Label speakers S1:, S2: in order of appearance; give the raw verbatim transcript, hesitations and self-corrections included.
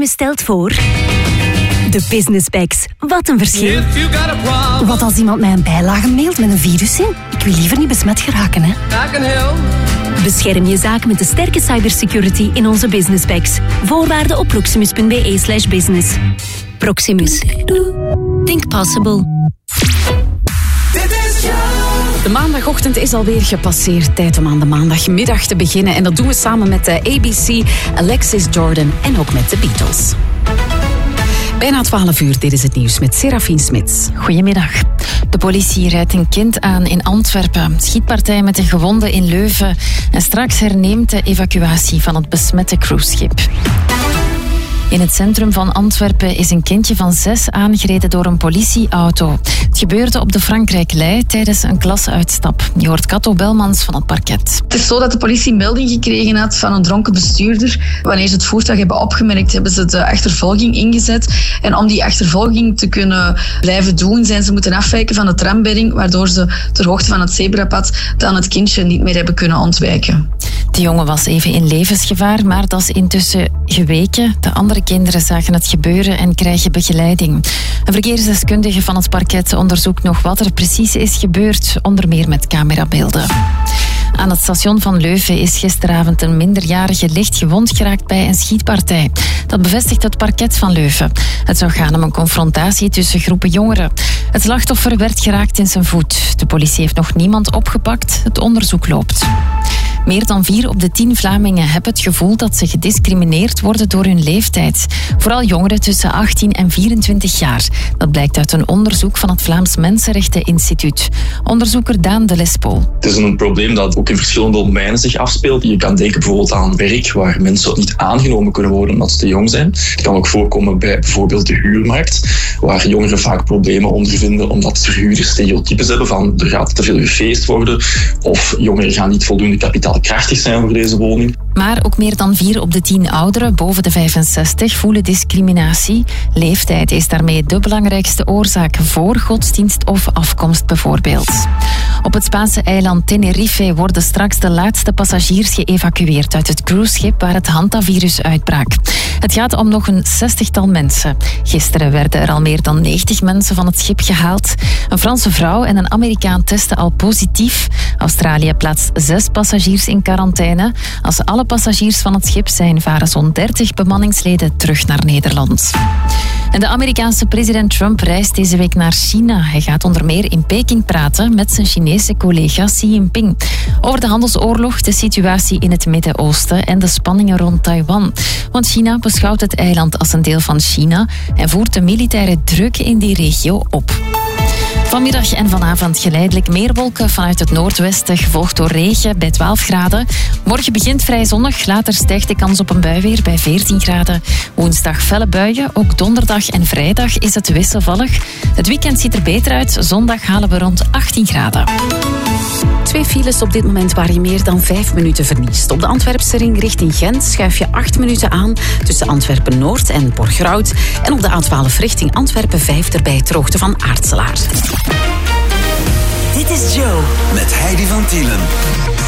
S1: Proximus stelt voor... De Business Bags. Wat een verschil. Wat als iemand mij een bijlage mailt met een virus in? Ik wil liever niet besmet geraken, hè. Bescherm je zaak met de sterke cybersecurity in onze Business Bags. Voorwaarden op proximus.be slash business. Proximus. Think possible.
S2: De maandagochtend is alweer gepasseerd. Tijd om aan de maandagmiddag te beginnen. En dat doen we samen met de A B C, Alexis Jordan en ook met de Beatles. Bijna twaalf uur, dit is het nieuws met Serafien Smits.
S3: Goedemiddag. De politie rijdt een kind aan in Antwerpen. Schietpartij met een gewonde in Leuven. En straks herneemt de evacuatie van het besmette cruiseschip. In het centrum van Antwerpen is een kindje van zes aangereden door een politieauto. Het gebeurde op de Frankrijk-Lei tijdens een klasuitstap. Je hoort Kato Belmans van het parket.
S4: Het is zo dat de politie melding gekregen had van een dronken bestuurder. Wanneer ze het voertuig hebben opgemerkt, hebben ze de achtervolging ingezet. En om die achtervolging te kunnen blijven doen, zijn ze moeten afwijken van de trambedding, waardoor ze ter hoogte van het zebrapad dan het kindje niet meer hebben kunnen ontwijken.
S3: De jongen was even in levensgevaar, maar dat is intussen geweken. De andere kinderen zagen het gebeuren en krijgen begeleiding. Een verkeersdeskundige van het parket onderzoekt nog wat er precies is gebeurd, onder meer met camerabeelden. Aan het station van Leuven is gisteravond een minderjarige licht gewond geraakt bij een schietpartij. Dat bevestigt het parket van Leuven. Het zou gaan om een confrontatie tussen groepen jongeren. Het slachtoffer werd geraakt in zijn voet. De politie heeft nog niemand opgepakt. Het onderzoek loopt. Meer dan vier op de tien Vlamingen hebben het gevoel dat ze gediscrimineerd worden door hun leeftijd. Vooral jongeren tussen achttien en vierentwintig jaar. Dat blijkt uit een onderzoek van het Vlaams Mensenrechteninstituut. Onderzoeker Daan de Lespo.
S5: Het is een probleem dat ook in verschillende domeinen zich afspeelt. Je kan denken bijvoorbeeld aan werk waar mensen niet aangenomen kunnen worden omdat ze te jong zijn. Het kan ook voorkomen bij bijvoorbeeld de huurmarkt, waar jongeren vaak problemen ondervinden omdat verhuurders stereotypes hebben van er gaat te veel gefeest worden of jongeren gaan niet voldoende kapitaalkrachtig zijn voor deze woning.
S3: Maar ook meer dan vier op de tien ouderen boven de vijfenzestig voelen discriminatie. Leeftijd is daarmee de belangrijkste oorzaak voor godsdienst of afkomst bijvoorbeeld. Op het Spaanse eiland Tenerife worden straks de laatste passagiers geëvacueerd uit het cruiseschip waar het hantavirus uitbrak. Het gaat om nog een zestigtal mensen. Gisteren werden er al meer dan negentig mensen van het schip gehaald. Een Franse vrouw en een Amerikaan testen al positief. Australië plaatst zes passagiers in quarantaine. Als alle passagiers van het schip zijn, varen zo'n dertig bemanningsleden terug naar Nederland. En de Amerikaanse president Trump reist deze week naar China. Hij gaat onder meer in Peking praten met zijn Chinese collega Xi Jinping. Over de handelsoorlog, de situatie in het Midden-Oosten en de spanningen rond Taiwan. Want China beschouwt het eiland als een deel van China en voert de militaire druk in die regio op. Vanmiddag en vanavond geleidelijk meer wolken vanuit het noordwesten, gevolgd door regen bij twaalf graden. Morgen begint vrij zonnig, later stijgt de kans op een bui weer bij veertien graden. Woensdag felle buien, ook donderdag en vrijdag is het wisselvallig. Het weekend ziet er beter uit, zondag halen we rond achttien graden.
S2: Twee files op dit moment waar je meer dan vijf minuten verliest. Op de Antwerpse ring richting Gent schuif je acht minuten aan tussen Antwerpen-Noord en Borgerhout. En op de A twaalf richting Antwerpen vijf erbij ter hoogte van Aartselaar.
S1: Dit is Joe.
S6: Met Heidi van Tielen.